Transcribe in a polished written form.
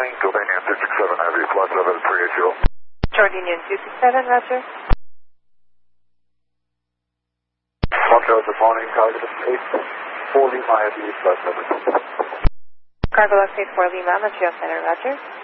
morning, Jordanian 267 Heavy, flight level 380. Jordanian 267, roger. Montreal, good morning, target is 84 Lima Heavy, flight level 2. Cargo Lux 84 Lima, Montreal Center, roger.